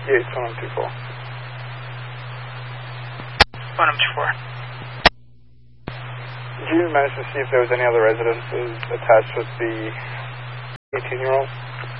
Yates 1124. 1124. Did you manage to see if there was any other residences attached with the 18-year-old?